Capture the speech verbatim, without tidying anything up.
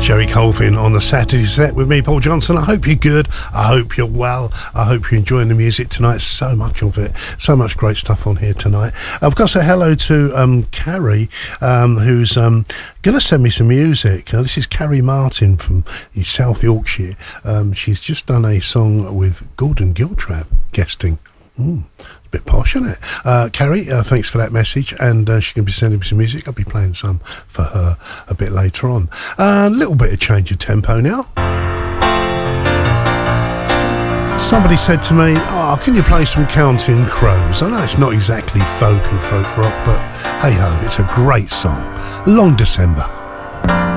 Jerry Colvin on the Saturday set with me, Paul Johnson. I hope you're good. I hope you're well. I hope you're enjoying the music tonight. So much of it. So much great stuff on here tonight. I've got to say hello to um, Carrie, um, who's um, going to send me some music. Uh, this is Carrie Martin from South Yorkshire. Um, she's just done a song with Gordon Giltrap guesting. Mm, a bit posh, isn't it? Uh, Carrie, uh, thanks for that message, and uh, she's going to be sending me some music. I'll be playing some for her a bit later on. A uh, little bit of change of tempo now. Somebody said to me, oh, can you play some Counting Crows? I know it's not exactly folk and folk rock, but hey ho, it's a great song. Long December.